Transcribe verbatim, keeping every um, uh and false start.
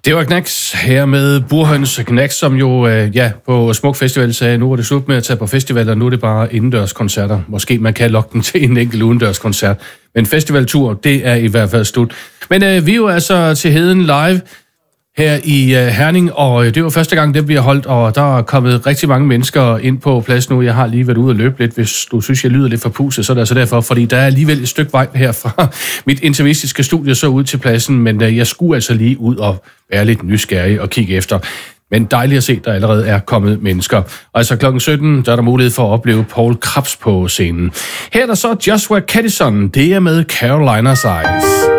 Det var Knacks her med Burhøns. Knacks, som jo øh, ja, på Smuk Festival sagde, nu er det slut med at tage på festival, og nu er det bare indendørskoncerter. Måske man kan lokke den til en enkelt udendørskoncert. Men festivaltur, det er i hvert fald slut. Men øh, vi er jo altså til Heden live her i øh, Herning, og det var første gang, det bliver holdt, og der er kommet rigtig mange mennesker ind på plads nu. Jeg har lige været ude og løbe lidt. Hvis du synes, jeg lyder lidt for puset, så er det altså derfor, fordi der er alligevel et stykke vej her fra mit intervistiske studie så ud til pladsen, men øh, jeg skulle altså lige ud og være lidt nysgerrig og kigge efter. Men dejligt at se, der allerede er kommet mennesker. Og altså klokken sytten, der er der mulighed for at opleve Paul Krebs på scenen. Her er der så Joshua Caddison, det er med Carolina's Eyes.